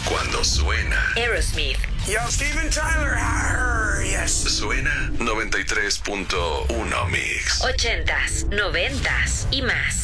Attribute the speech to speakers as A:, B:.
A: Cuando suena
B: Aerosmith.
C: Yo, Steven Tyler. Yes.
A: Suena 93.1 Mix.
B: 80s, 90s y más.